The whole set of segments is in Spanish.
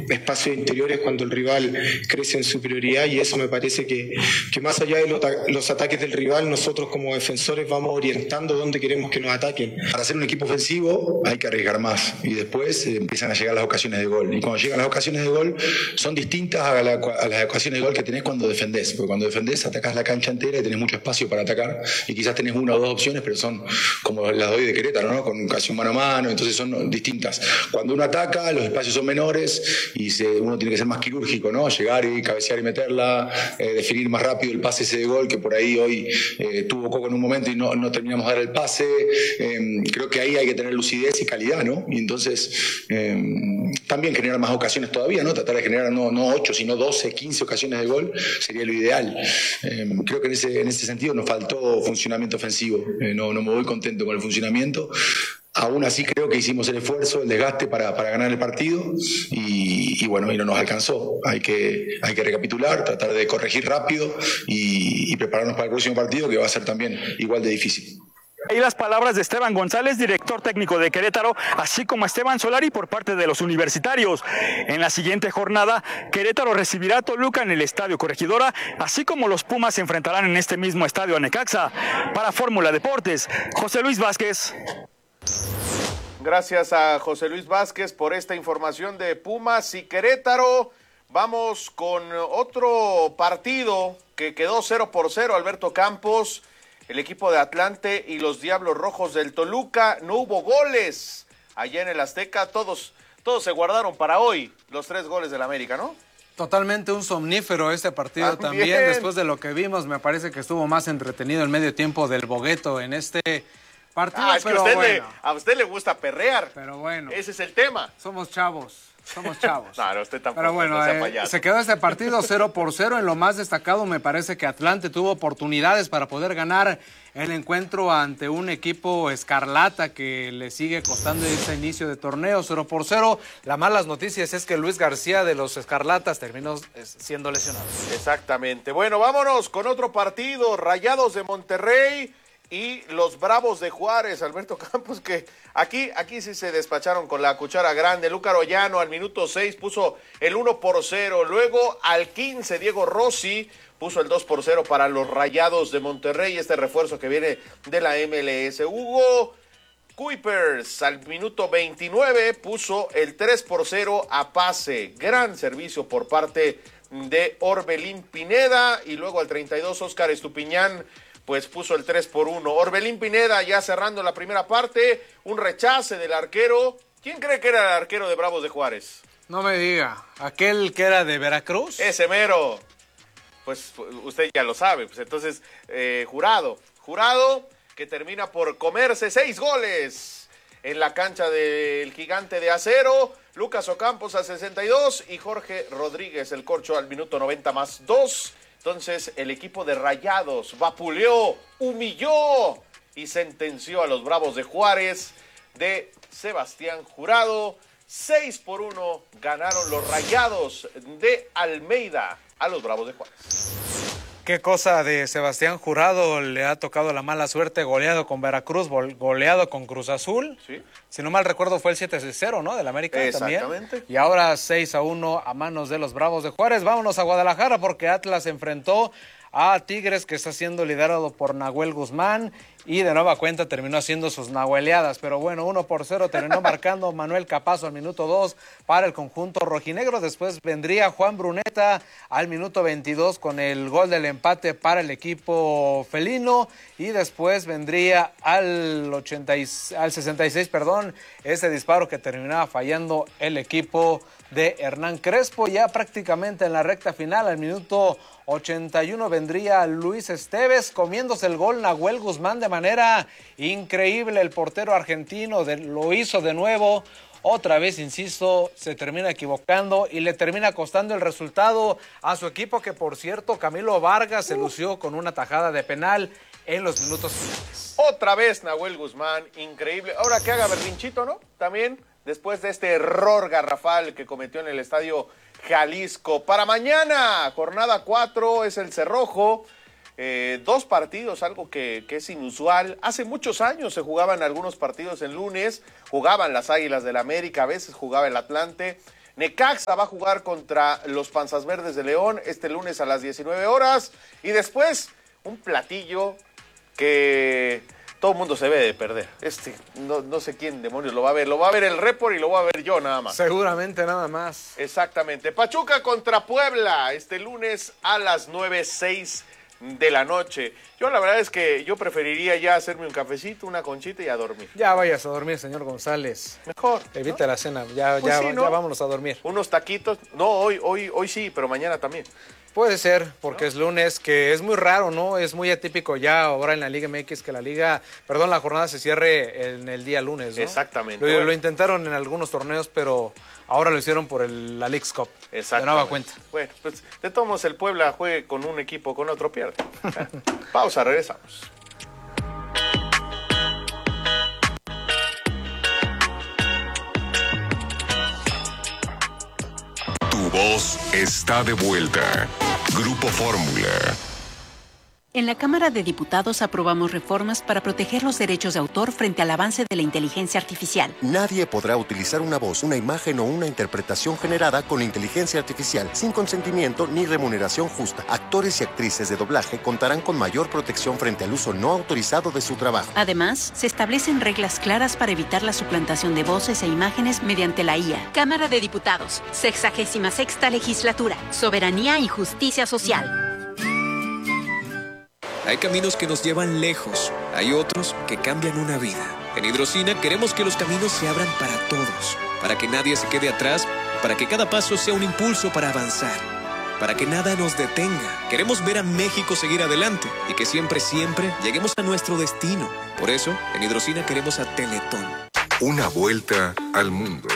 espacios interiores cuando el rival crece en superioridad, y eso me parece que más allá de los ataques del rival, nosotros como defensores vamos orientando dónde queremos que nos ataquen. Para ser un equipo ofensivo hay que arriesgar más y después empiezan a llegar las ocasiones de gol, y cuando llegan las ocasiones de gol son distintas a las ocasiones de gol que tenés cuando defendés, porque cuando defendés atacás la cancha entera y tenés mucho espacio para atacar y quizás tenés una o dos opciones, pero son como las de hoy de Querétaro, ¿no? Con casi un mano a mano, entonces son distintas. Cuando uno ataca, los espacios son menores y uno tiene que ser más quirúrgico, ¿no? Llegar y cabecear y meterla, definir más rápido el pase ese de gol que por ahí hoy tuvo Coco en un momento y no terminamos de dar el pase. Creo que ahí hay que tener lucidez y calidad, ¿no? Y entonces también generar más ocasiones todavía, ¿no? Tratar de generar no 8, sino 12, 15 ocasiones de gol sería lo ideal. Creo que en ese sentido nos faltó funcionamiento ofensivo. No me voy contento con el funcionamiento. Aún así creo que hicimos el esfuerzo, el desgaste para ganar el partido y bueno, y no nos alcanzó. Hay que recapitular, tratar de corregir rápido y prepararnos para el próximo partido, que va a ser también igual de difícil. Ahí las palabras de Esteban González, director técnico de Querétaro, así como Esteban Solari por parte de los universitarios. En la siguiente jornada, Querétaro recibirá a Toluca en el Estadio Corregidora, así como los Pumas se enfrentarán en este mismo estadio a Necaxa. Para Fórmula Deportes, José Luis Vázquez. Gracias a José Luis Vázquez por esta información de Pumas y Querétaro. Vamos con otro partido que quedó 0-0, Alberto Campos. El equipo de Atlante y los Diablos Rojos del Toluca. No hubo goles allá en el Azteca. Todos se guardaron para hoy los 3 goles del América, ¿no? Totalmente un somnífero este partido también. Después de lo que vimos, me parece que estuvo más entretenido el medio tiempo del Bogueto en este partido. Es pero que a usted le gusta perrear. Pero bueno. Ese es el tema. Somos chavos. Claro, usted tampoco. Pero bueno, se quedó este partido 0-0. En lo más destacado me parece que Atlante tuvo oportunidades para poder ganar el encuentro ante un equipo escarlata que le sigue costando este inicio de torneo 0-0. Las malas noticias es que Luis García de los Escarlatas terminó siendo lesionado. Exactamente. Bueno, vámonos con otro partido. Rayados de Monterrey y los Bravos de Juárez. Alberto Campos, que aquí sí se despacharon con la cuchara grande. Lúcar Ollano al minuto 6 puso el 1-0. Luego al 15 Diego Rossi puso el 2-0 para los Rayados de Monterrey. Este refuerzo que viene de la MLS. Hugo Kuipers al minuto 29 puso el 3-0 a pase. Gran servicio por parte de Orbelín Pineda. Y luego al 32 Óscar Estupiñán pues puso el 3-1. Orbelín Pineda ya cerrando la primera parte, un rechace del arquero. ¿Quién cree que era el arquero de Bravos de Juárez? No me diga, ¿aquel que era de Veracruz? Ese mero. Pues usted ya lo sabe. Pues entonces, Jurado que termina por comerse 6 goles en la cancha del Gigante de Acero. Lucas Ocampos al 62 y Jorge Rodríguez, el corcho, al minuto 90 más 2. Entonces el equipo de Rayados vapuleó, humilló y sentenció a los Bravos de Juárez de Sebastián Jurado. 6-1 ganaron los Rayados de Almeida a los Bravos de Juárez. Qué cosa de Sebastián Jurado, le ha tocado la mala suerte, goleado con Veracruz, goleado con Cruz Azul. Sí. Si no mal recuerdo fue el 7-0, ¿no? Del América también. Exactamente. Y ahora 6-1 a manos de los Bravos de Juárez. Vámonos a Guadalajara porque Atlas enfrentó a Tigres, que está siendo liderado por Nahuel Guzmán, y de nueva cuenta terminó haciendo sus nahueleadas, pero bueno, 1-0 terminó marcando Manuel Capazo al minuto 2 para el conjunto rojinegro. Después vendría Juan Bruneta al minuto 22 con el gol del empate para el equipo felino, y después vendría al 66, ese disparo que terminaba fallando el equipo de Hernán Crespo. Ya prácticamente en la recta final, al minuto 81 vendría Luis Esteves comiéndose el gol Nahuel Guzmán de manera increíble. El portero argentino lo hizo de nuevo. Otra vez, insisto, se termina equivocando y le termina costando el resultado a su equipo, que por cierto Camilo Vargas se lució con una tajada de penal en los minutos finales. Otra vez Nahuel Guzmán, increíble. Ahora que haga berrinchito, ¿no? También después de este error garrafal que cometió en el estadio Jalisco. Para mañana, jornada 4, es el Cerrojo. 2 partidos, algo que es inusual. Hace muchos años se jugaban algunos partidos en lunes, jugaban las Águilas del América, a veces jugaba el Atlante. Necaxa va a jugar contra los Panzas Verdes de León este lunes a las 19 horas. Y después, un platillo que todo el mundo se debe de perder. No sé quién demonios lo va a ver. Lo va a ver el Report y lo voy a ver yo nada más. Seguramente nada más. Exactamente. Pachuca contra Puebla este lunes a las 9:06 de la noche. Yo la verdad es que yo preferiría ya hacerme un cafecito, una conchita y a dormir. Ya vayas a dormir, señor González. Mejor. Evita la cena. Ya vámonos a dormir. Unos taquitos. No, hoy sí, pero mañana también. Puede ser, porque es lunes, que es muy raro, ¿no? Es muy atípico ya ahora en la Liga MX que la jornada se cierre en el día lunes, ¿no? Exactamente. Lo intentaron en algunos torneos, pero ahora lo hicieron por la Leagues Cup. Exacto. De nueva cuenta. Bueno, pues de todos modos el Puebla juegue con un equipo, con otro pierde. Pausa, regresamos. Tu voz está de vuelta. Grupo Fórmula. En la Cámara de Diputados aprobamos reformas para proteger los derechos de autor frente al avance de la inteligencia artificial. Nadie podrá utilizar una voz, una imagen o una interpretación generada con inteligencia artificial sin consentimiento ni remuneración justa. Actores y actrices de doblaje contarán con mayor protección frente al uso no autorizado de su trabajo. Además, se establecen reglas claras para evitar la suplantación de voces e imágenes mediante la IA. Cámara de Diputados, 66ª Legislatura, Soberanía y Justicia Social. Hay caminos que nos llevan lejos, hay otros que cambian una vida. En Hidrocina queremos que los caminos se abran para todos, para que nadie se quede atrás, para que cada paso sea un impulso para avanzar, para que nada nos detenga. Queremos ver a México seguir adelante y que siempre, siempre lleguemos a nuestro destino. Por eso, en Hidrocina queremos a Teletón. Una vuelta al mundo.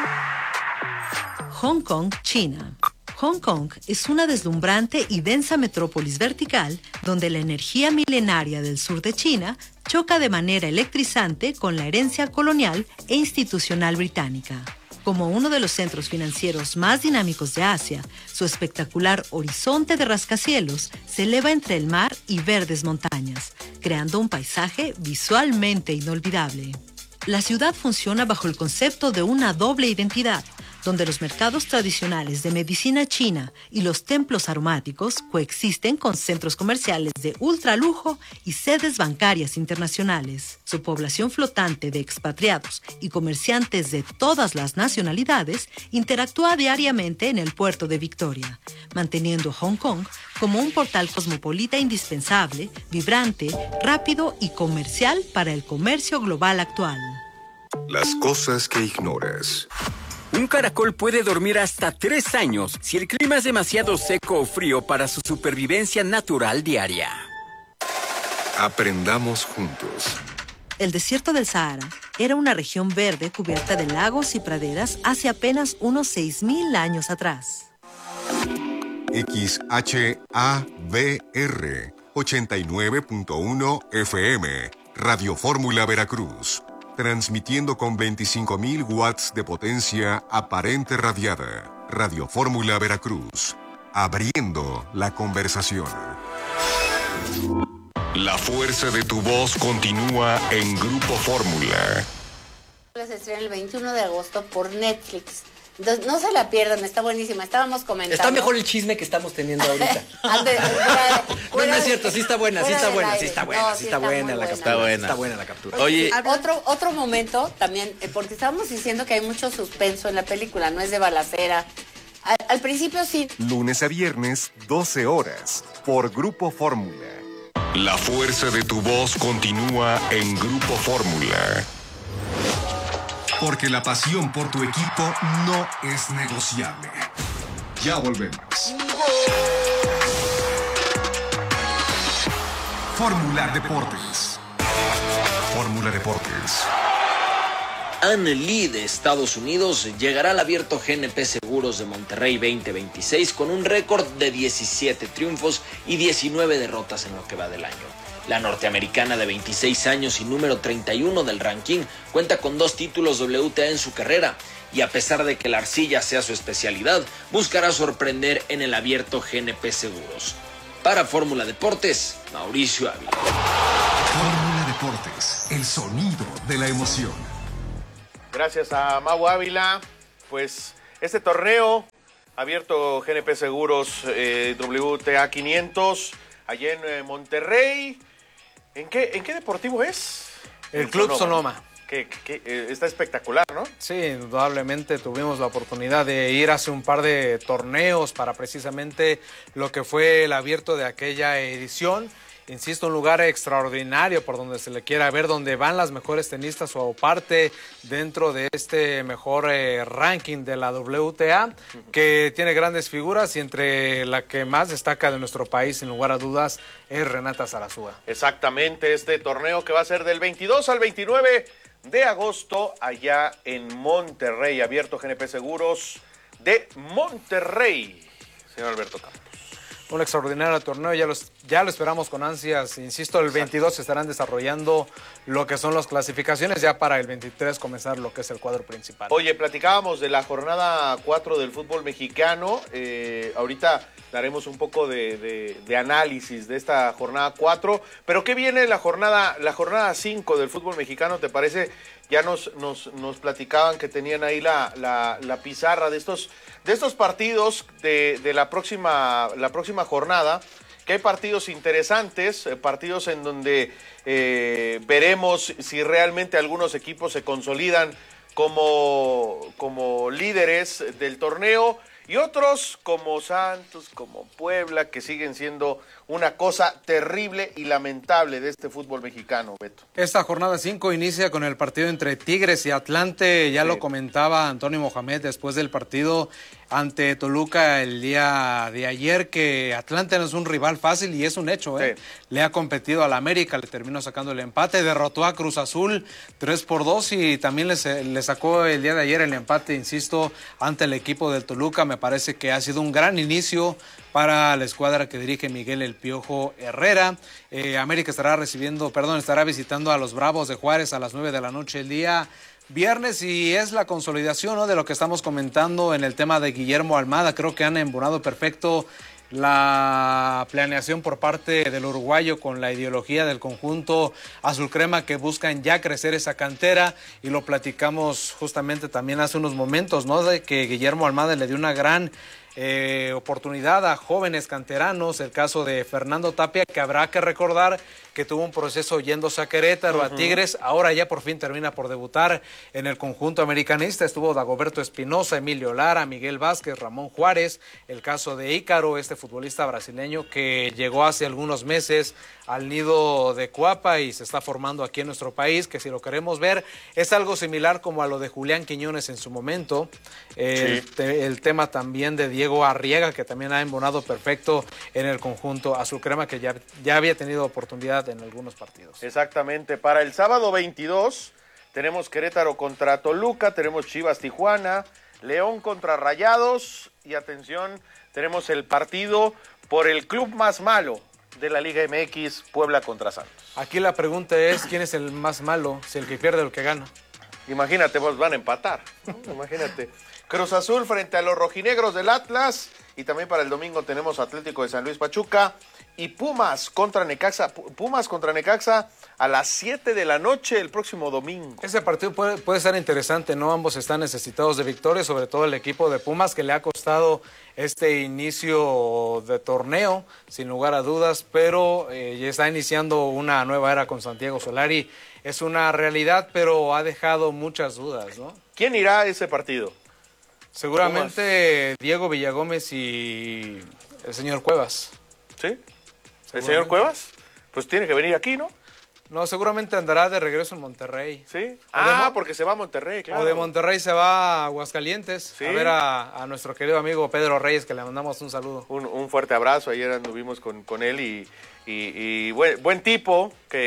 Hong Kong, China. Hong Kong es una deslumbrante y densa metrópolis vertical donde la energía milenaria del sur de China choca de manera electrizante con la herencia colonial e institucional británica. Como uno de los centros financieros más dinámicos de Asia, su espectacular horizonte de rascacielos se eleva entre el mar y verdes montañas, creando un paisaje visualmente inolvidable. La ciudad funciona bajo el concepto de una doble identidad, donde los mercados tradicionales de medicina china y los templos aromáticos coexisten con centros comerciales de ultralujo y sedes bancarias internacionales. Su población flotante de expatriados y comerciantes de todas las nacionalidades interactúa diariamente en el puerto de Victoria, manteniendo a Hong Kong como un portal cosmopolita indispensable, vibrante, rápido y comercial para el comercio global actual. Las cosas que ignoras. Un caracol puede dormir hasta 3 años si el clima es demasiado seco o frío para su supervivencia natural diaria. Aprendamos juntos. El desierto del Sahara era una región verde cubierta de lagos y praderas hace apenas unos 6.000 años atrás. XHABR 89.1 FM, Radio Fórmula Veracruz. Transmitiendo con 25.000 watts de potencia aparente radiada. Radio Fórmula Veracruz. Abriendo la conversación. La fuerza de tu voz continúa en Grupo Fórmula. Se estrena el 21 de agosto por Netflix. Entonces, no se la pierdan, está buenísima. Estábamos comentando. Está mejor el chisme que estamos teniendo ahorita. No es cierto, sí está buena la captura. Oye, otro momento también, porque estábamos diciendo que hay mucho suspenso en la película, no es de balacera. Al principio sí. Lunes a viernes, 12 horas, por Grupo Fórmula. La fuerza de tu voz continúa en Grupo Fórmula. Porque la pasión por tu equipo no es negociable. Ya volvemos. Fórmula Deportes. Fórmula Deportes. Ann Lee de Estados Unidos llegará al Abierto GNP Seguros de Monterrey 2026 con un récord de 17 triunfos y 19 derrotas en lo que va del año. La norteamericana de 26 años y número 31 del ranking cuenta con 2 títulos WTA en su carrera y a pesar de que la arcilla sea su especialidad, buscará sorprender en el Abierto GNP Seguros. Para Fórmula Deportes, Mauricio Ávila. Fórmula Deportes, el sonido de la emoción. Gracias a Mau Ávila, pues este torneo abierto GNP Seguros WTA 500 allá en Monterrey. ¿En qué deportivo es? El Club Sonoma. Que está espectacular, ¿no? Sí, indudablemente tuvimos la oportunidad de ir hace un par de torneos para precisamente lo que fue el abierto de aquella edición. Insisto, un lugar extraordinario por donde se le quiera ver, donde van las mejores tenistas o parte dentro de este mejor ranking de la WTA, que tiene grandes figuras y entre la que más destaca de nuestro país, sin lugar a dudas, es Renata Zarazúa. Exactamente, este torneo que va a ser del 22 al 29 de agosto allá en Monterrey, abierto GNP Seguros de Monterrey, señor Alberto Campos. Un extraordinario torneo, ya lo esperamos con ansias. Insisto, el 22 se estarán desarrollando lo que son las clasificaciones, ya para el 23 comenzar lo que es el cuadro principal. Oye, platicábamos de la jornada 4 del fútbol mexicano, ahorita daremos un poco de análisis de esta jornada 4, pero ¿qué viene la jornada 5 del fútbol mexicano? ¿Te parece? Ya nos platicaban que tenían ahí la pizarra de estos partidos de la próxima jornada, que hay partidos interesantes, partidos en donde veremos si realmente algunos equipos se consolidan como líderes del torneo y otros como Santos, como Puebla, que siguen siendo una cosa terrible y lamentable de este fútbol mexicano, Beto. Esta jornada 5 inicia con el partido entre Tigres y Atlante, ya lo comentaba Antonio Mohamed después del partido ante Toluca el día de ayer, que Atlante no es un rival fácil y es un hecho, ¿eh? Sí. Le ha competido al América, le terminó sacando el empate, derrotó a Cruz Azul 3-2 y también le sacó el día de ayer el empate, insisto, ante el equipo del Toluca. Me parece que ha sido un gran inicio para la escuadra que dirige Miguel El Piojo Herrera. América estará visitando a los Bravos de Juárez a las 9 de la noche el día viernes y es la consolidación, ¿no?, de lo que estamos comentando en el tema de Guillermo Almada. Creo que han embonado perfecto la planeación por parte del uruguayo con la ideología del conjunto azul crema, que buscan ya crecer esa cantera, y lo platicamos justamente también hace unos momentos, ¿no?, de que Guillermo Almada le dio una gran oportunidad a jóvenes canteranos, el caso de Fernando Tapia, que habrá que recordar que tuvo un proceso yéndose a Querétaro, a Tigres, ahora ya por fin termina por debutar en el conjunto americanista. Estuvo Dagoberto Espinosa, Emilio Lara, Miguel Vázquez, Ramón Juárez, el caso de Ícaro, este futbolista brasileño que llegó hace algunos meses al nido de Cuapa y se está formando aquí en nuestro país, que si lo queremos ver es algo similar como a lo de Julián Quiñones en su momento. El tema también de Diego Arriaga, que también ha embonado perfecto en el conjunto azul crema, que ya había tenido oportunidad en algunos partidos. Exactamente. Para el sábado 22 tenemos Querétaro contra Toluca, tenemos Chivas Tijuana, León contra Rayados y atención, tenemos el partido por el club más malo de la Liga MX, Puebla contra Santos. Aquí la pregunta es, ¿quién es el más malo? ¿Si el que pierde o el que gana? Imagínate, pues van a empatar, ¿no? Imagínate. Cruz Azul frente a los rojinegros del Atlas, y también para el domingo tenemos Atlético de San Luis Pachuca y Pumas contra Necaxa a las 7 de la noche el próximo domingo. Ese partido puede estar interesante, ¿no? Ambos están necesitados de victorias, sobre todo el equipo de Pumas, que le ha costado este inicio de torneo, sin lugar a dudas, pero ya está iniciando una nueva era con Santiago Solari. Es una realidad, pero ha dejado muchas dudas, ¿no? ¿Quién irá a ese partido? Seguramente Pumas. Diego Villagómez y el señor Cuevas. ¿Sí? ¿El señor Cuevas? Pues tiene que venir aquí, ¿no? No, seguramente andará de regreso en Monterrey. ¿Sí? Porque se va a Monterrey, claro. O de Monterrey se va a Aguascalientes, ¿sí?, a ver a nuestro querido amigo Pedro Reyes, que le mandamos un saludo. Un fuerte abrazo, ayer anduvimos con él y buen tipo,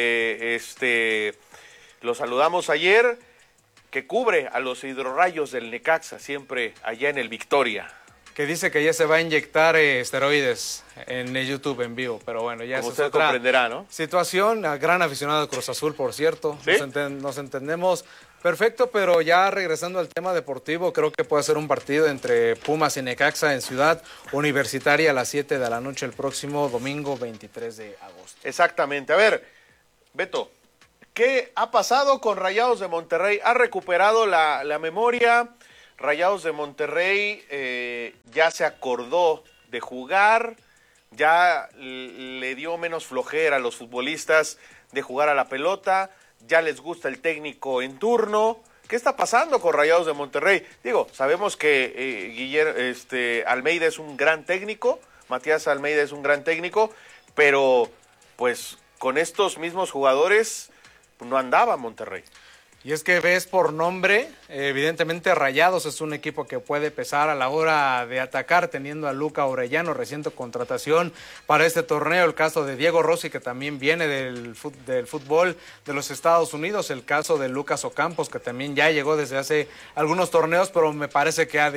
que lo saludamos ayer, que cubre a los hidrorrayos del Necaxa, siempre allá en el Victoria. Que dice que ya se va a inyectar esteroides en el YouTube en vivo, pero bueno, ya como usted comprenderá, ¿no? Situación. Gran aficionado de Cruz Azul, por cierto. ¿Sí? Nos entendemos perfecto, pero ya regresando al tema deportivo, creo que puede ser un partido entre Pumas y Necaxa en Ciudad Universitaria a las 7 de la noche el próximo domingo 23 de agosto. Exactamente. A ver, Beto, ¿qué ha pasado con Rayados de Monterrey? ¿Ha recuperado la memoria? Rayados de Monterrey ya se acordó de jugar, ya le dio menos flojera a los futbolistas de jugar a la pelota, ya les gusta el técnico en turno. ¿Qué está pasando con Rayados de Monterrey? Digo, sabemos que Almeida es un gran técnico, Matías Almeida es un gran técnico, pero pues con estos mismos jugadores no andaba Monterrey. Y es que ves por nombre, evidentemente Rayados es un equipo que puede pesar a la hora de atacar, teniendo a Luca Orellano, reciente contratación para este torneo, el caso de Diego Rossi, que también viene del fútbol de los Estados Unidos, el caso de Lucas Ocampos, que también ya llegó desde hace algunos torneos, pero me parece que ha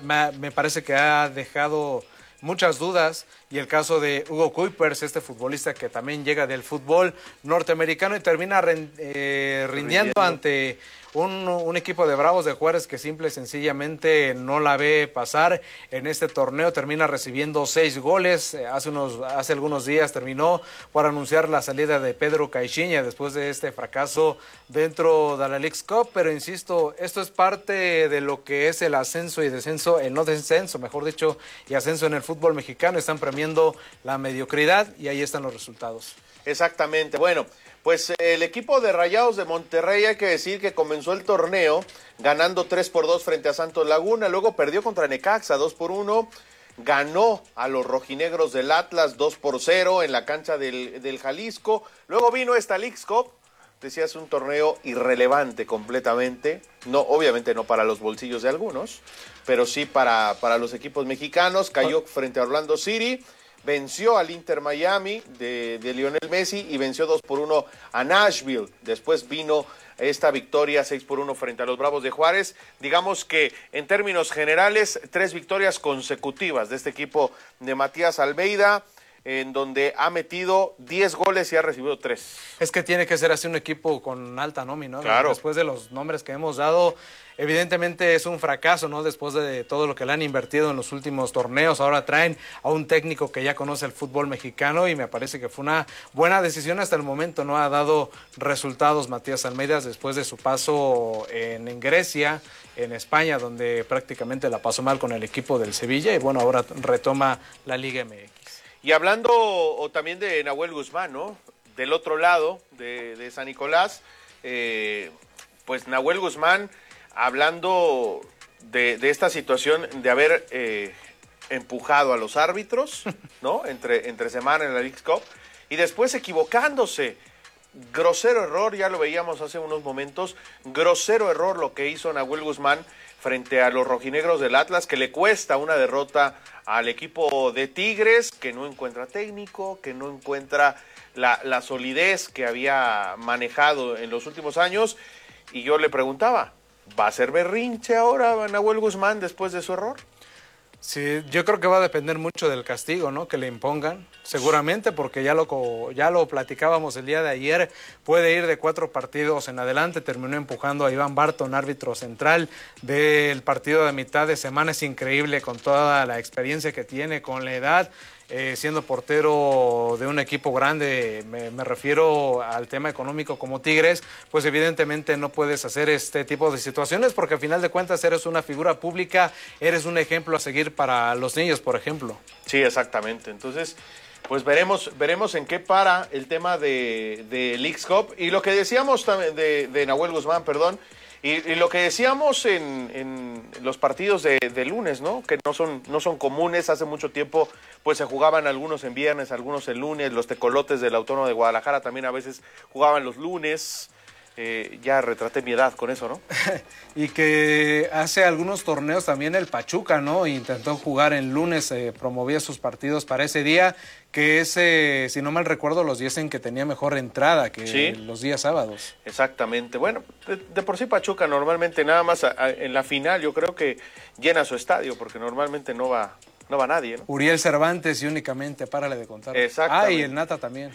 dejado muchas dudas, y el caso de Hugo Kuipers, este futbolista que también llega del fútbol norteamericano y termina rindiendo ante un equipo de Bravos de Juárez que simple y sencillamente no la ve pasar en este torneo. Termina recibiendo 6 goles, hace algunos días terminó por anunciar la salida de Pedro Caixinha después de este fracaso dentro de la Leagues Cup, pero insisto, esto es parte de lo que es el ascenso y descenso, el no descenso, mejor dicho, y ascenso en el fútbol mexicano. Están premiando la mediocridad y ahí están los resultados. Exactamente. Bueno, pues el equipo de Rayados de Monterrey, hay que decir que comenzó el torneo ganando 3-2 frente a Santos Laguna, luego perdió contra Necaxa 2-1, ganó a los rojinegros del Atlas 2-0 en la cancha del Jalisco, luego vino esta Leagues Cup, decías, un torneo irrelevante completamente, no, obviamente no para los bolsillos de algunos, pero sí para los equipos mexicanos. Cayó frente a Orlando City, venció al Inter Miami de Lionel Messi y venció 2-1 a Nashville. Después vino esta victoria 6-1 frente a los Bravos de Juárez. Digamos que en términos generales, 3 victorias consecutivas de este equipo de Matías Almeida, en donde ha metido 10 goles y ha recibido 3. Es que tiene que ser así un equipo con alta nómina, ¿no? Claro. Después de los nombres que hemos dado, evidentemente es un fracaso, ¿no? Después de todo lo que le han invertido en los últimos torneos, ahora traen a un técnico que ya conoce el fútbol mexicano y me parece que fue una buena decisión hasta el momento. No ha dado resultados Matías Almeida después de su paso en Grecia, en España, donde prácticamente la pasó mal con el equipo del Sevilla y bueno, ahora retoma la Liga MX. Y hablando también de Nahuel Guzmán, ¿no? Del otro lado de San Nicolás, pues Nahuel Guzmán, hablando de esta situación de haber empujado a los árbitros, ¿no? Entre semana en la Leagues Cup, y después equivocándose. Grosero error, ya lo veíamos hace unos momentos, grosero error lo que hizo Nahuel Guzmán frente a los rojinegros del Atlas, que le cuesta una derrota al equipo de Tigres, que no encuentra técnico, que no encuentra la solidez que había manejado en los últimos años. Y yo le preguntaba, ¿va a ser berrinche ahora Nahuel Guzmán después de su error? Sí, yo creo que va a depender mucho del castigo, ¿no? Que le impongan, seguramente, porque ya lo platicábamos el día de ayer, puede ir de 4 partidos en adelante. Terminó empujando a Iván Barton, árbitro central del partido de mitad de semana. Es increíble con toda la experiencia que tiene, con la edad, siendo portero de un equipo grande, me refiero al tema económico como Tigres, pues evidentemente no puedes hacer este tipo de situaciones porque al final de cuentas eres una figura pública, eres un ejemplo a seguir para los niños, por ejemplo. Sí, exactamente. Entonces, pues veremos en qué para el tema de Leagues Cup. Y lo que decíamos también de Nahuel Guzmán, perdón, y lo que decíamos en los partidos de lunes, ¿no? Que no son comunes. Hace mucho tiempo pues se jugaban algunos en viernes, algunos en lunes. Los tecolotes del Autónomo de Guadalajara también a veces jugaban los lunes. Ya retraté mi edad con eso, ¿no? Y que hace algunos torneos también el Pachuca, ¿no? Intentó jugar en lunes, promovía sus partidos para ese día, que ese, si no mal recuerdo, los días en que tenía mejor entrada que ¿sí? Los días sábados. Exactamente. Bueno, de por sí Pachuca normalmente nada más en la final yo creo que llena su estadio, porque normalmente no va nadie, ¿no? Uriel Cervantes y únicamente, párale de contar. Exactamente. Y el Nata también.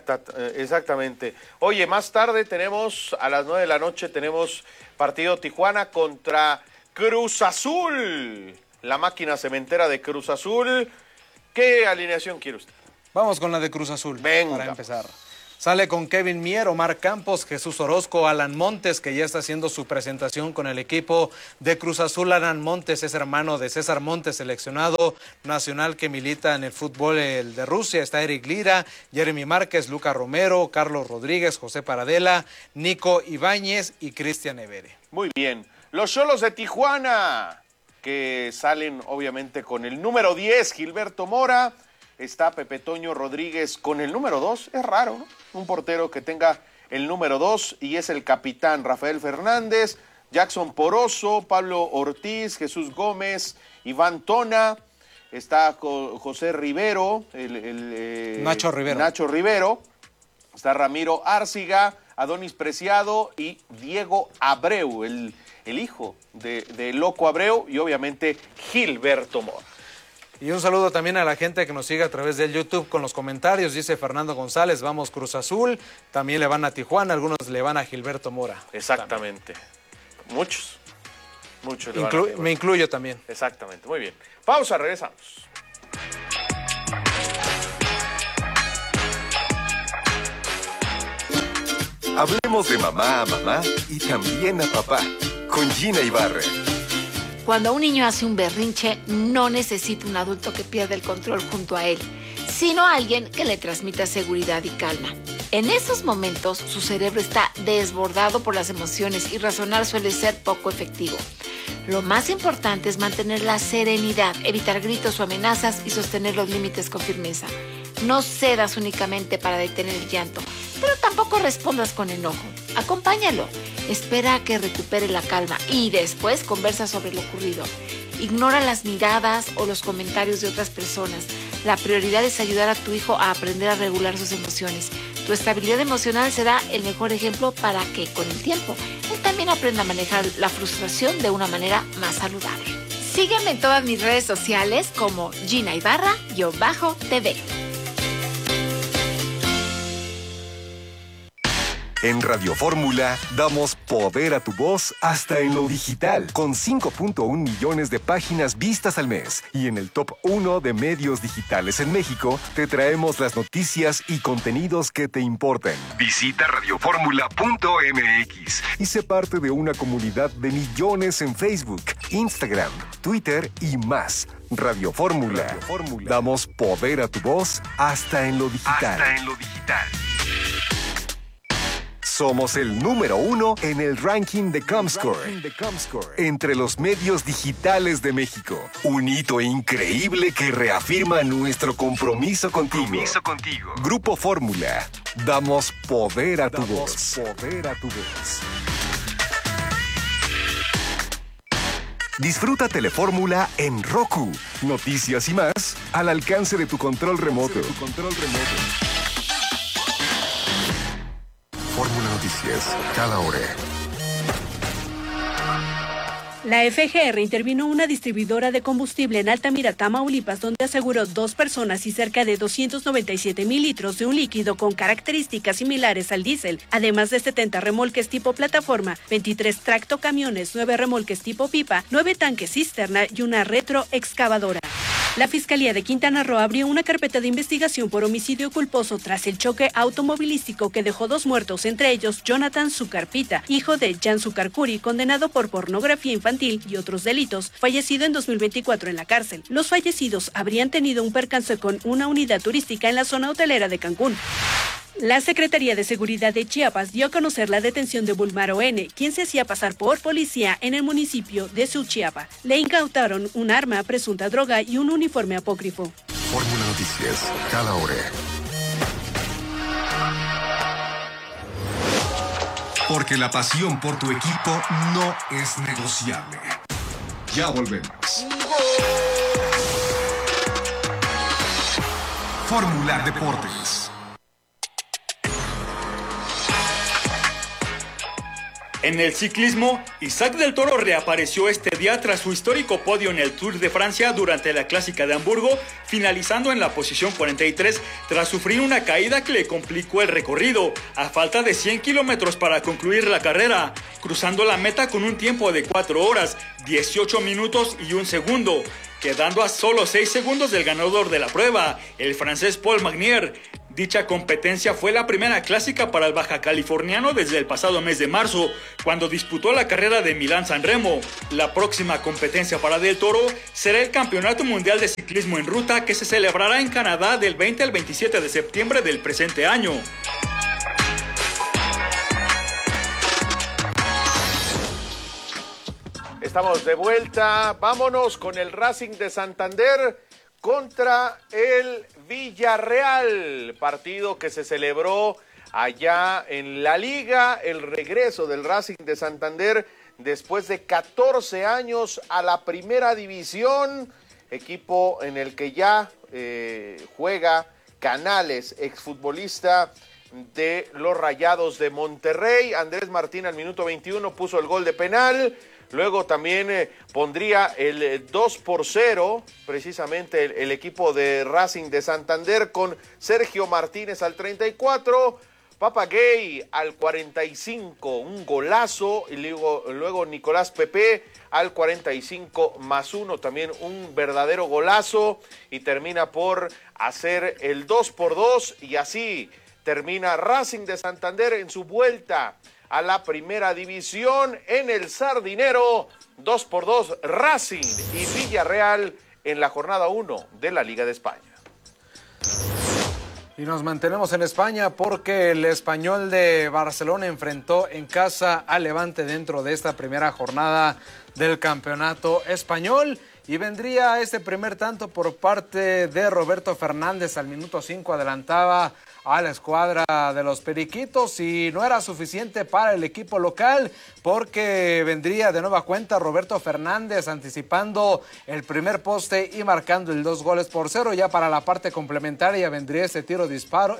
Exactamente. Oye, más tarde tenemos, a las 9 de la noche, tenemos partido Tijuana contra Cruz Azul. La máquina cementera de Cruz Azul. ¿Qué alineación quiere usted? Vamos con la de Cruz Azul. Venga. Para empezar. Sale con Kevin Mier, Omar Campos, Jesús Orozco, Alan Montes, que ya está haciendo su presentación con el equipo de Cruz Azul. Alan Montes es hermano de César Montes, seleccionado nacional que milita en el fútbol de Rusia. Está Eric Lira, Jeremy Márquez, Luca Romero, Carlos Rodríguez, José Paradela, Nico Ibáñez y Cristian Evere. Muy bien. Los Xolos de Tijuana, que salen obviamente con el número 10, Gilberto Mora. Está Pepe Toño Rodríguez con el número 2. Es raro, ¿no? Un portero que tenga el número 2 y es el capitán Rafael Fernández, Jackson Poroso, Pablo Ortiz, Jesús Gómez, Iván Tona. Está José Rivero, Nacho Rivero. Está Ramiro Árciga, Adonis Preciado y Diego Abreu, el hijo de Loco Abreu, y obviamente Gilberto Mora. Y un saludo también a la gente que nos sigue a través del YouTube con los comentarios. Dice Fernando González, vamos Cruz Azul. También le van a Tijuana, algunos le van a Gilberto Mora. Exactamente. También. Muchos me incluyo también. Exactamente, muy bien. Pausa, regresamos. Hablemos de mamá a mamá y también a papá, con Gina Ibarra. Cuando un niño hace un berrinche, no necesita un adulto que pierda el control junto a él, sino alguien que le transmita seguridad y calma. En esos momentos, su cerebro está desbordado por las emociones y razonar suele ser poco efectivo. Lo más importante es mantener la serenidad, evitar gritos o amenazas y sostener los límites con firmeza. No cedas únicamente para detener el llanto, pero tampoco respondas con enojo. Acompáñalo, espera a que recupere la calma y después conversa sobre lo ocurrido. Ignora las miradas o los comentarios de otras personas. La prioridad es ayudar a tu hijo a aprender a regular sus emociones. Tu estabilidad emocional será el mejor ejemplo para que, con el tiempo, él también aprenda a manejar la frustración de una manera más saludable. Sígueme en todas mis redes sociales como Gina Ibarra-TV. En Radio Fórmula damos poder a tu voz hasta en lo digital, con 5.1 millones de páginas vistas al mes. Y en el top 1 de medios digitales en México, te traemos las noticias y contenidos que te importan. Visita radioformula.mx y sé parte de una comunidad de millones en Facebook, Instagram, Twitter y más. Radio Fórmula. Damos poder a tu voz hasta en lo digital. Somos el número 1 en el ranking de Comscore entre los medios digitales de México. Un hito increíble que reafirma nuestro compromiso contigo. Grupo Fórmula. Damos poder a tu voz. Disfruta Telefórmula en Roku. Noticias y más al alcance de tu control remoto. Fórmula Noticias, cada hora. La FGR intervino una distribuidora de combustible en Altamira, Tamaulipas, donde aseguró 2 personas y cerca de 297,000 litros de un líquido con características similares al diésel, además de 70 remolques tipo plataforma, 23 tractocamiones, 9 remolques tipo pipa, 9 tanques cisterna y una retroexcavadora. La Fiscalía de Quintana Roo abrió una carpeta de investigación por homicidio culposo tras el choque automovilístico que dejó 2 muertos, entre ellos Jonathan Zucarpita, hijo de Jan Zucarcuri, condenado por pornografía infantil y otros delitos, fallecido en 2024 en la cárcel. Los fallecidos habrían tenido un percance con una unidad turística en la zona hotelera de Cancún. La Secretaría de Seguridad de Chiapas dio a conocer la detención de Bulmaro N., quien se hacía pasar por policía en el municipio de Suchiapa. Le incautaron un arma, presunta droga y un uniforme apócrifo. Fórmula Noticias, cada hora. Porque la pasión por tu equipo no es negociable. Ya volvemos. Fórmula Deportes. En el ciclismo, Isaac del Toro reapareció este día tras su histórico podio en el Tour de Francia durante la Clásica de Hamburgo, finalizando en la posición 43 tras sufrir una caída que le complicó el recorrido, a falta de 100 kilómetros para concluir la carrera, cruzando la meta con un tiempo de 4 horas, 18 minutos y 1 segundo, quedando a solo 6 segundos del ganador de la prueba, el francés Paul Magnier. Dicha competencia fue la primera clásica para el baja californiano desde el pasado mes de marzo, cuando disputó la carrera de Milán-San Remo. La próxima competencia para Del Toro será el Campeonato Mundial de Ciclismo en Ruta, que se celebrará en Canadá del 20 al 27 de septiembre del presente año. Estamos de vuelta, vámonos con el Racing de Santander contra el Villarreal, partido que se celebró allá en la Liga, el regreso del Racing de Santander después de 14 años a la primera división, equipo en el que ya juega Canales, exfutbolista de los Rayados de Monterrey. Andrés Martín al minuto 21 puso el gol de penal. Luego también pondría el 2-0, precisamente el equipo de Racing de Santander, con Sergio Martínez al 34, Papagay al 45, un golazo, y luego Nicolás Pepe al 45+1, también un verdadero golazo, y termina por hacer el 2-2, y así termina Racing de Santander en su vuelta a la primera división en el Sardinero. 2-2 Racing y Villarreal en la jornada 1 de la Liga de España. Y nos mantenemos en España porque el Español de Barcelona enfrentó en casa al Levante dentro de esta primera jornada del campeonato español. Y vendría este primer tanto por parte de Roberto Fernández al minuto 5, adelantaba a la escuadra de los Periquitos, y no era suficiente para el equipo local porque vendría de nueva cuenta Roberto Fernández anticipando el primer poste y marcando el 2-0. Ya para la parte complementaria vendría este disparo,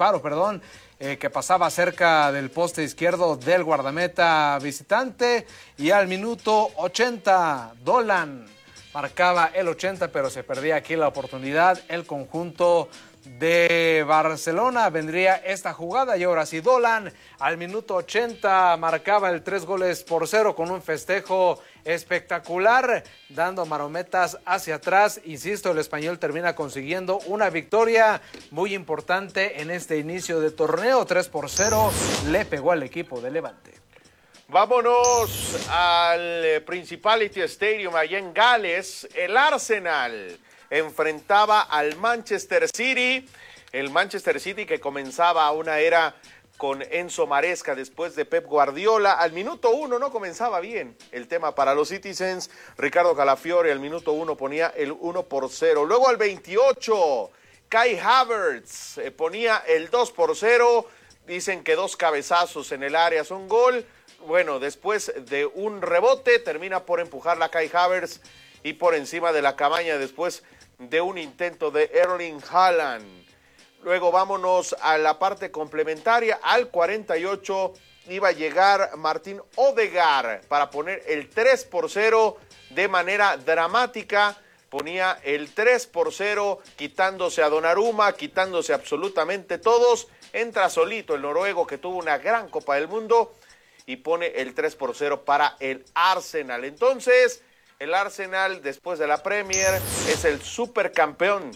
que pasaba cerca del poste izquierdo del guardameta visitante, y al minuto 80 Dolan marcaba el 80, pero se perdía aquí la oportunidad. El conjunto de Barcelona vendría esta jugada, y ahora sí Dolan al minuto 80 marcaba el 3-0 con un festejo espectacular, dando marometas hacia atrás. Insisto, el Español termina consiguiendo una victoria muy importante en este inicio de torneo. 3-0 le pegó al equipo de Levante. Vámonos al Principality Stadium allá en Gales. El Arsenal enfrentaba al Manchester City. El Manchester City que comenzaba una era con Enzo Maresca después de Pep Guardiola. Al minuto 1 no comenzaba bien el tema para los Citizens. Ricardo Calafiore al minuto 1 ponía el 1-0. Luego al 28, Kai Havertz ponía el 2-0. Dicen que 2 cabezazos en el área son gol. Bueno, después de un rebote termina por empujar la Kai Havertz y por encima de la cabaña después de un intento de Erling Haaland. Luego vámonos a la parte complementaria. Al 48 iba a llegar Martín Odegaard para poner el 3-0 de manera dramática. Ponía el 3-0 quitándose a Donnarumma, quitándose absolutamente todos. Entra solito el noruego que tuvo una gran Copa del Mundo y pone el 3-0 para el Arsenal. Entonces, el Arsenal, después de la Premier, es el supercampeón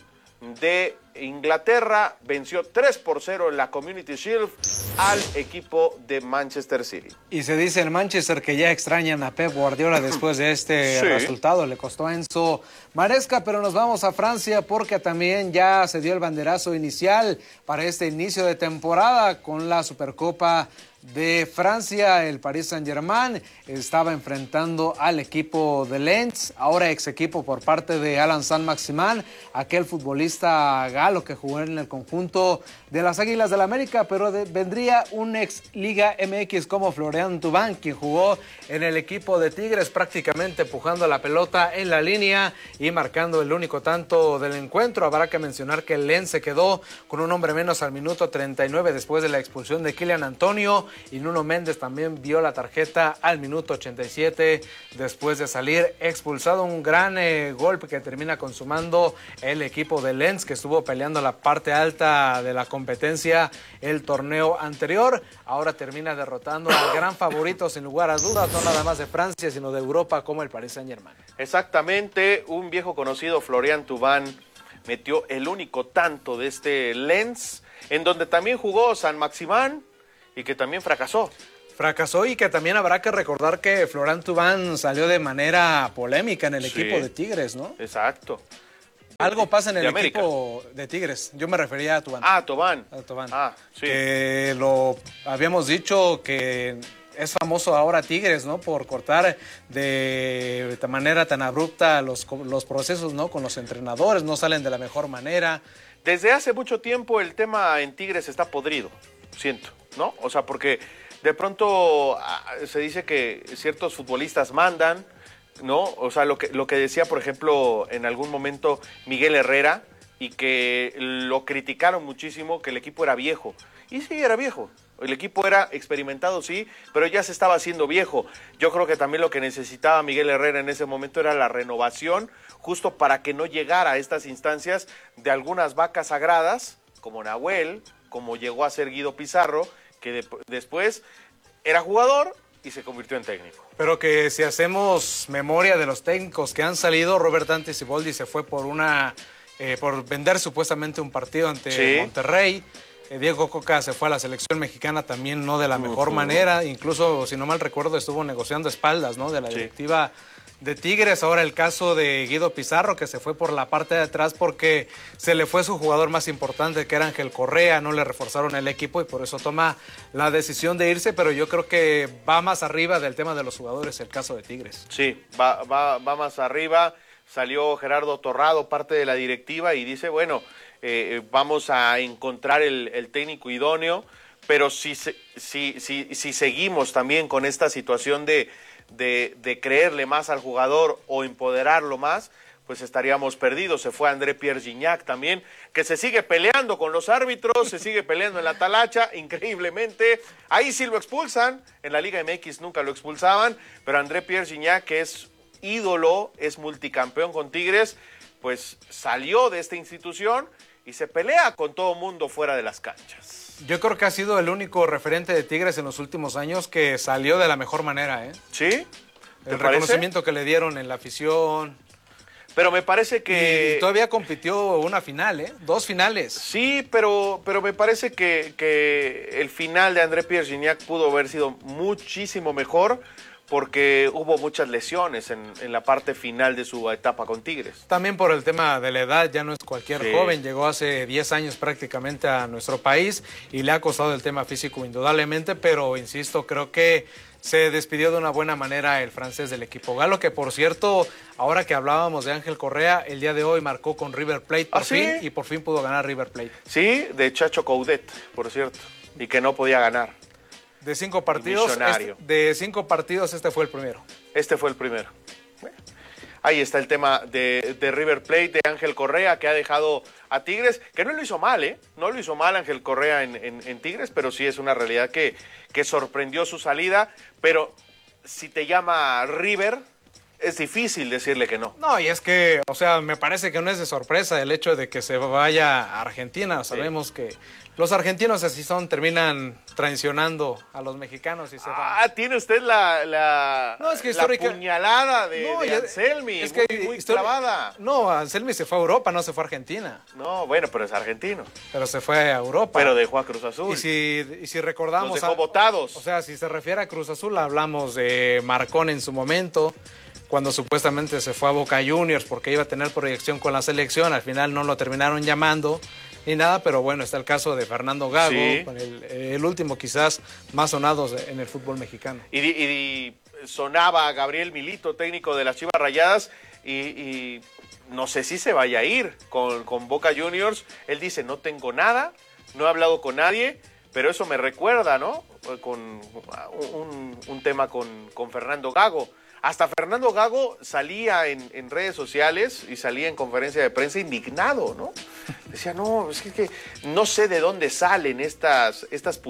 de Inglaterra. Venció 3-0 en la Community Shield al equipo de Manchester City. Y se dice en Manchester que ya extrañan a Pep Guardiola después de este resultado. Le costó a Enzo Maresca, pero nos vamos a Francia porque también ya se dio el banderazo inicial para este inicio de temporada con la Supercopa de Francia. El Paris Saint-Germain estaba enfrentando al equipo de Lens, ahora ex equipo por parte de Alan Saint-Maximin, aquel futbolista galo que jugó en el conjunto de las Águilas del América, pero vendría un ex Liga MX como Florian Thauvin, quien jugó en el equipo de Tigres, prácticamente empujando la pelota en la línea y marcando el único tanto del encuentro. Habrá que mencionar que el Lens se quedó con un hombre menos al minuto 39 después de la expulsión de Kylian Antonio, y Nuno Méndez también vio la tarjeta al minuto 87 después de salir expulsado. Un gran golpe que termina consumando el equipo de Lens, que estuvo peleando la parte alta de la competencia el torneo anterior. Ahora termina derrotando al gran favorito, sin lugar a dudas, no nada más de Francia, sino de Europa, como el Paris Saint-Germain. Exactamente, un viejo conocido, Florian Thauvin, metió el único tanto de este Lens. en donde también jugó San Maximán y que también fracasó. Fracasó y que también habrá que recordar que Florent Thauvin salió de manera polémica en el equipo de Tigres, ¿no? Exacto. Algo pasa en el equipo de Tigres. Yo me refería a Thauvin. Thauvin. Sí. Que lo habíamos dicho que es famoso ahora Tigres, ¿no? Por cortar de manera tan abrupta los procesos, ¿no? Con los entrenadores, no salen de la mejor manera. Desde hace mucho tiempo el tema en Tigres está podrido, siento, ¿no? O sea, porque de pronto se dice que ciertos futbolistas mandan, ¿no? O sea, lo que decía, por ejemplo, en algún momento Miguel Herrera, y que lo criticaron muchísimo, que el equipo era viejo. Y sí, era viejo. El equipo era experimentado, sí, pero ya se estaba haciendo viejo. Yo creo que también lo que necesitaba Miguel Herrera en ese momento era la renovación, justo para que no llegara a estas instancias de algunas vacas sagradas, como Nahuel, como llegó a ser Guido Pizarro, que después era jugador y se convirtió en técnico. Pero que si hacemos memoria de los técnicos que han salido, Robert Dante Siboldi se fue por vender supuestamente un partido ante Monterrey. Diego Coca se fue a la selección mexicana también no de la mejor manera, incluso si no mal recuerdo estuvo negociando espaldas, ¿no? De la directiva de Tigres. Ahora el caso de Guido Pizarro, que se fue por la parte de atrás porque se le fue su jugador más importante, que era Ángel Correa, no le reforzaron el equipo y por eso toma la decisión de irse, pero yo creo que va más arriba del tema de los jugadores el caso de Tigres. Sí, va más arriba. Salió Gerardo Torrado, parte de la directiva, y dice, bueno, vamos a encontrar el técnico idóneo, pero si seguimos también con esta situación de creerle más al jugador o empoderarlo más, pues estaríamos perdidos. Se fue André Pierre Gignac también, que se sigue peleando con los árbitros, se sigue peleando en la talacha, increíblemente. Ahí sí lo expulsan, en la Liga MX nunca lo expulsaban, pero André Pierre Gignac, que es ídolo, es multicampeón con Tigres, pues salió de esta institución y se pelea con todo mundo fuera de las canchas. Yo creo que ha sido el único referente de Tigres en los últimos años que salió de la mejor manera, ¿eh? ¿Sí? El reconocimiento que le dieron en la afición. Pero me parece que... Y todavía compitió una final, ¿eh? 2 finales. Sí, pero me parece que el final de André Pierre Gignac pudo haber sido muchísimo mejor, porque hubo muchas lesiones en la parte final de su etapa con Tigres. También por el tema de la edad, ya no es cualquier joven, llegó hace 10 años prácticamente a nuestro país y le ha costado el tema físico indudablemente, pero insisto, creo que se despidió de una buena manera el francés del equipo galo, que por cierto, ahora que hablábamos de Ángel Correa, el día de hoy marcó con River Plate por fin, y por fin pudo ganar River Plate. Sí, de Chacho Coudet, por cierto, y que no podía ganar. De 5 partidos, este fue el primero. Este fue el primero. Bueno, ahí está el tema de River Plate, de Ángel Correa, que ha dejado a Tigres, que no lo hizo mal, ¿eh? No lo hizo mal Ángel Correa en Tigres, pero sí es una realidad que sorprendió su salida. Pero si te llama River, es difícil decirle que no. No, y es que, o sea, me parece que no es de sorpresa el hecho de que se vaya a Argentina. Sabemos que los argentinos así son, terminan traicionando a los mexicanos y se van. Tiene usted la puñalada de Anselmi, es que muy clavada. No, Anselmi se fue a Europa, no se fue a Argentina. No, bueno, pero es argentino. Pero se fue a Europa. Pero dejó a Cruz Azul. Y si recordamos... Los dejó botados. O sea, si se refiere a Cruz Azul, hablamos de Marcón en su momento, cuando supuestamente se fue a Boca Juniors porque iba a tener proyección con la selección, al final no lo terminaron llamando ni nada, pero bueno, está el caso de Fernando Gago, con el último quizás más sonado en el fútbol mexicano. Y sonaba Gabriel Milito, técnico de las Chivas Rayadas, y no sé si se vaya a ir con Boca Juniors. Él dice, no tengo nada, no he hablado con nadie, pero eso me recuerda, ¿no? Con un tema con Fernando Gago. Hasta Fernando Gago salía en redes sociales y salía en conferencia de prensa indignado, ¿no? Decía, no, es que no sé de dónde salen estas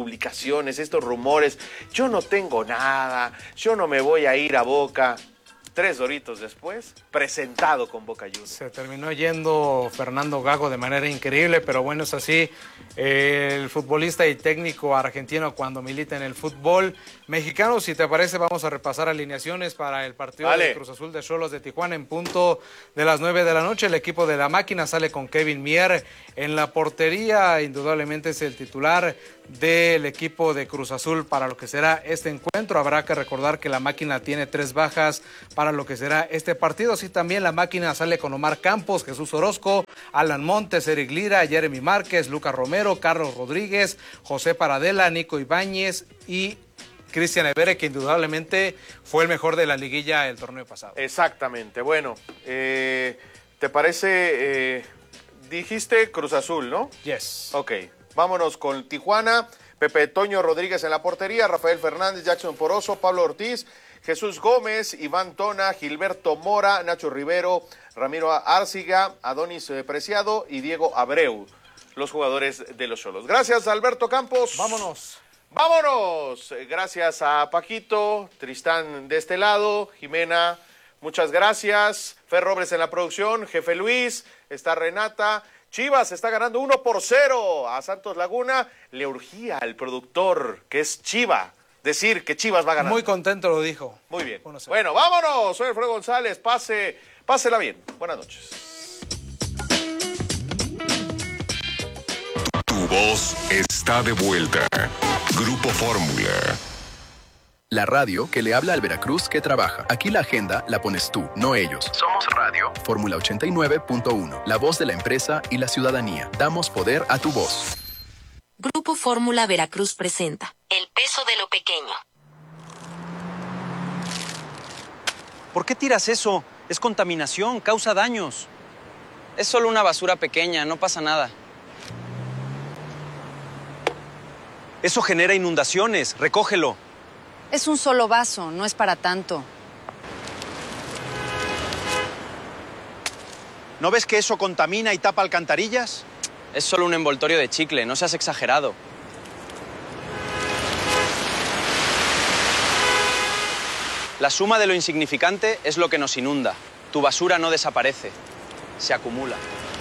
publicaciones, estos rumores. Yo no tengo nada, yo no me voy a ir a Boca. 3 Doritos después, presentado con Boca Juniors. Se terminó yendo Fernando Gago de manera increíble, pero bueno, es así. El futbolista y técnico argentino cuando milita en el fútbol mexicano. Si te parece, vamos a repasar alineaciones para el partido de Cruz Azul de Xolos de Tijuana en punto de las 9 de la noche. El equipo de la máquina sale con Kevin Mier en la portería. Indudablemente es el titular del equipo de Cruz Azul para lo que será este encuentro. Habrá que recordar que la máquina tiene 3 bajas para lo que será este partido. Así también la máquina sale con Omar Campos, Jesús Orozco, Alan Montes, Eric Lira, Jeremy Márquez, Lucas Romero, Carlos Rodríguez, José Paradela, Nico Ibáñez y Cristian Evere, que indudablemente fue el mejor de la liguilla el torneo pasado. Exactamente. Bueno, ¿te parece? Dijiste Cruz Azul, ¿no? Yes. Ok, vámonos con Tijuana. Pepe Toño Rodríguez en la portería, Rafael Fernández, Jackson Poroso, Pablo Ortiz, Jesús Gómez, Iván Tona, Gilberto Mora, Nacho Rivero, Ramiro Árciga, Adonis Preciado y Diego Abreu, los jugadores de los Xolos. Gracias, Alberto Campos. Vámonos. ¡Vámonos! Gracias a Paquito, Tristán de este lado, Jimena, muchas gracias. Fer Robles en la producción, Jefe Luis, está Renata. Chivas está ganando 1-0 a Santos Laguna. Le urgía al productor, que es Chiva, decir que Chivas va a ganar. Muy contento lo dijo. Muy bien. Bueno, vámonos. Soy Alfredo González. Pásela bien. Buenas noches. Tu voz está de vuelta. Grupo Fórmula. La radio que le habla al Veracruz que trabaja. Aquí la agenda la pones tú, no ellos. Somos Radio Fórmula 89.1, la voz de la empresa y la ciudadanía. Damos poder a tu voz. Grupo Fórmula Veracruz presenta El peso de lo pequeño. ¿Por qué tiras eso? Es contaminación, causa daños. Es solo una basura pequeña, no pasa nada. Eso genera inundaciones, recógelo. Es un solo vaso, no es para tanto. ¿No ves que eso contamina y tapa alcantarillas? Es solo un envoltorio de chicle, no seas exagerado. La suma de lo insignificante es lo que nos inunda. Tu basura no desaparece, se acumula.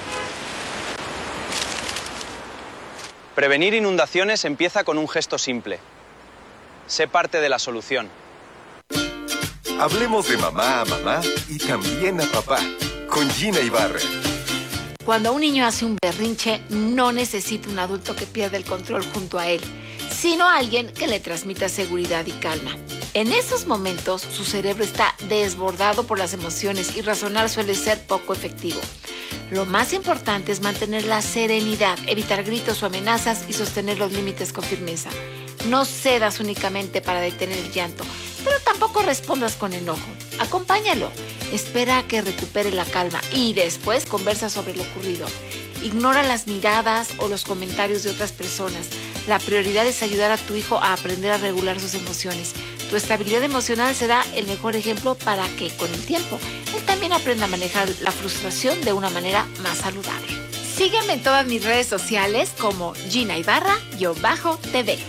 Prevenir inundaciones empieza con un gesto simple. Sé parte de la solución. Hablemos de mamá a mamá y también a papá, con Gina Ibarra. Cuando un niño hace un berrinche, no necesita un adulto que pierda el control junto a él, sino alguien que le transmita seguridad y calma. En esos momentos, su cerebro está desbordado por las emociones y razonar suele ser poco efectivo. Lo más importante es mantener la serenidad, evitar gritos o amenazas y sostener los límites con firmeza. No cedas únicamente para detener el llanto, pero tampoco respondas con enojo. Acompáñalo, espera a que recupere la calma y después conversa sobre lo ocurrido. Ignora las miradas o los comentarios de otras personas. La prioridad es ayudar a tu hijo a aprender a regular sus emociones. Tu estabilidad emocional será el mejor ejemplo para que, con el tiempo, él también aprenda a manejar la frustración de una manera más saludable. Sígueme en todas mis redes sociales como Gina Ibarra-TV.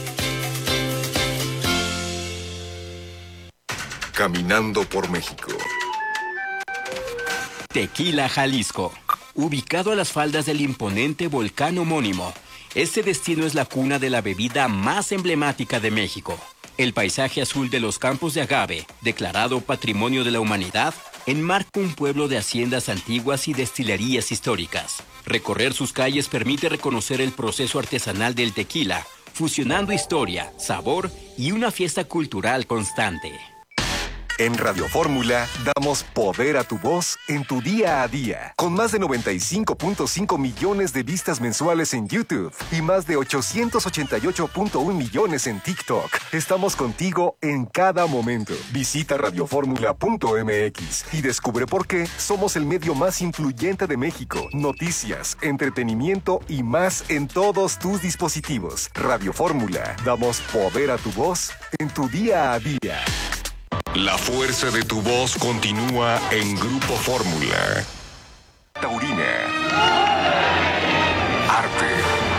Caminando por México. Tequila, Jalisco. Ubicado a las faldas del imponente volcán homónimo, este destino es la cuna de la bebida más emblemática de México. El paisaje azul de los campos de agave, declarado Patrimonio de la Humanidad, enmarca un pueblo de haciendas antiguas y destilerías históricas. Recorrer sus calles permite reconocer el proceso artesanal del tequila, fusionando historia, sabor y una fiesta cultural constante. En Radio Fórmula damos poder a tu voz en tu día a día. Con más de 95.5 millones de vistas mensuales en YouTube y más de 888.1 millones en TikTok. Estamos contigo en cada momento. Visita radioformula.mx y descubre por qué somos el medio más influyente de México. Noticias, entretenimiento y más en todos tus dispositivos. Radio Fórmula. Damos poder a tu voz en tu día a día. La fuerza de tu voz continúa en Grupo Fórmula. Taurina. Arte, cultura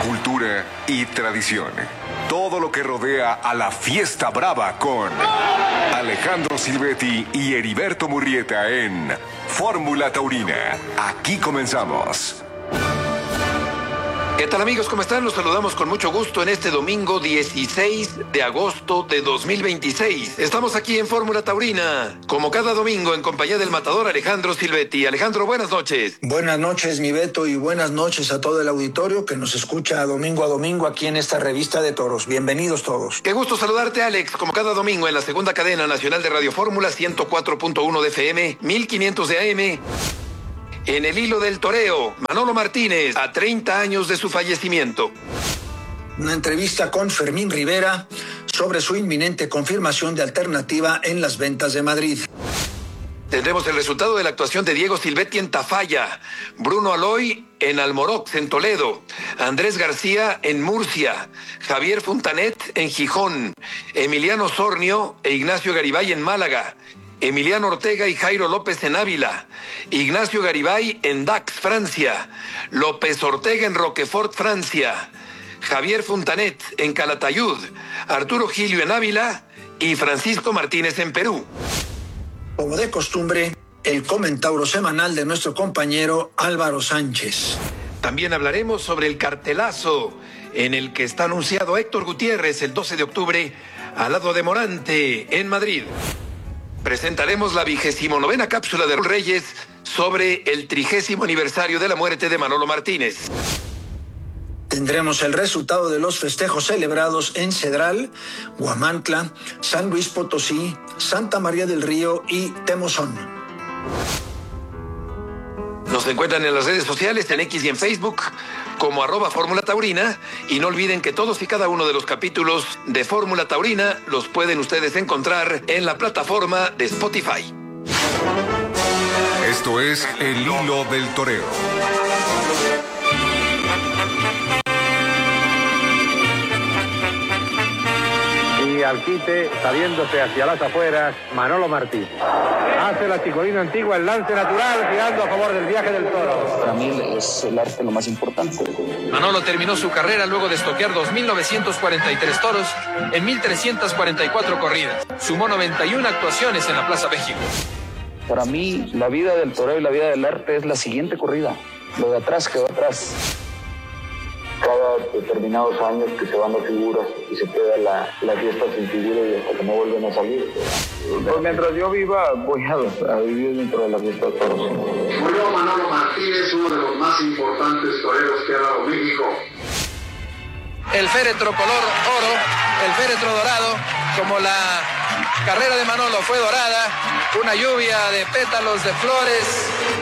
y tradición. Todo lo que rodea a la fiesta brava con Alejandro Silvetti y Heriberto Murrieta en Fórmula Taurina. Aquí comenzamos. ¿Qué tal, amigos? ¿Cómo están? Los saludamos con mucho gusto en este domingo 16 de agosto de 2026. Estamos aquí en Fórmula Taurina, como cada domingo, en compañía del matador Alejandro Silvetti. Alejandro, buenas noches. Buenas noches, mi Beto, y buenas noches a todo el auditorio que nos escucha domingo a domingo aquí en esta revista de toros. Bienvenidos todos. Qué gusto saludarte, Alex, como cada domingo en la segunda cadena nacional de Radio Fórmula, 104.1 de FM, 1500 de AM. En el hilo del toreo, Manolo Martínez, a 30 años de su fallecimiento. Una entrevista con Fermín Rivera sobre su inminente confirmación de alternativa en las ventas de Madrid. Tendremos el resultado de la actuación de Diego Silvetti en Tafalla, Bruno Aloy en Almorox, en Toledo, Andrés García en Murcia, Javier Fontanet en Gijón, Emiliano Sornio e Ignacio Garibay en Málaga, Emiliano Ortega y Jairo López en Ávila, Ignacio Garibay en Dax, Francia, López Ortega en Roquefort, Francia, Javier Fontanet en Calatayud, Arturo Gilio en Ávila y Francisco Martínez en Perú. Como de costumbre, el comentario semanal de nuestro compañero Álvaro Sánchez. También hablaremos sobre el cartelazo en el que está anunciado Héctor Gutiérrez el 12 de octubre al lado de Morante en Madrid. Presentaremos la 29ª cápsula de Reyes sobre el 30º aniversario de la muerte de Manolo Martínez. Tendremos el resultado de los festejos celebrados en Cedral, Huamantla, San Luis Potosí, Santa María del Río y Temozón. Nos encuentran en las redes sociales, en X y en Facebook, como @Fórmula Taurina, y no olviden que todos y cada uno de los capítulos de Fórmula Taurina los pueden ustedes encontrar en la plataforma de Spotify. Esto es El Hilo del Toreo. Y al quite, saliéndose hacia las afueras, Manolo Martínez. Hace la chicolina antigua el lance natural, girando a favor del viaje del toro. Para mí es el arte lo más importante. Manolo terminó su carrera luego de estoquear 2.943 toros en 1.344 corridas. Sumó 91 actuaciones en la Plaza México. Para mí, la vida del toreo y la vida del arte es la siguiente corrida. Lo de atrás quedó atrás. Cada determinados años que se van las figuras y se queda la fiesta sin figura y hasta que no vuelven a salir. Pues mientras yo viva, voy a vivir dentro de la fiesta de toros. Murió Manolo Martínez, uno de los más importantes toreros que ha dado México. El féretro color oro, el féretro dorado, como la carrera de Manolo fue dorada, una lluvia de pétalos de flores